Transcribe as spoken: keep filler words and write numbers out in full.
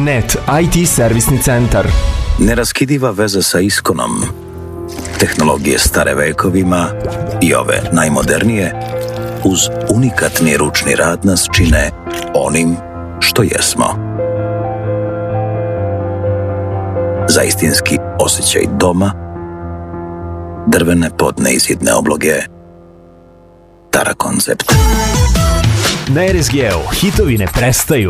Net I T servisni centar. Neraskidiva veza sa iskonom. Tehnologije stare vekovima i ove najmodernije, uz unikatni ručni rad nas čine onim što jesmo. Za istinski osjećaj doma, drvene podne i zidne obloge, Tara Koncept. Na R S G-u hitovi ne prestaju.